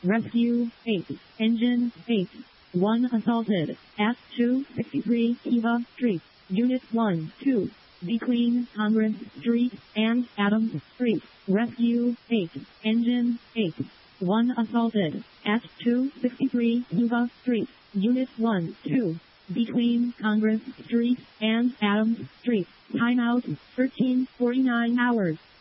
Rescue 8. Engine 8. 1 assaulted at 263 Kiva Street. Unit 1, 2. Between Congress Street and Adams Street. Rescue 8. Engine 8. 1 assaulted at 263 Kiva Street. Unit 1, 2. Between Congress Street and Adams Street. Timeout 13:49 hours.